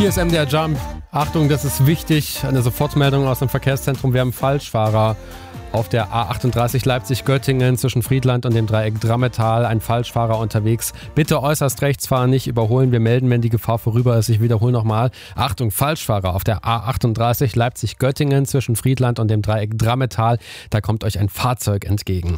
Hier ist MDR Jump. Achtung, das ist wichtig. Eine Sofortmeldung aus dem Verkehrszentrum. Wir haben Falschfahrer auf der A38 Leipzig-Göttingen zwischen Friedland und dem Dreieck Drammetal. Ein Falschfahrer unterwegs. Bitte äußerst rechts fahren, nicht überholen. Wir melden, wenn die Gefahr vorüber ist. Ich wiederhole nochmal. Achtung, Falschfahrer auf der A38 Leipzig-Göttingen zwischen Friedland und dem Dreieck Drammetal. Da kommt euch ein Fahrzeug entgegen.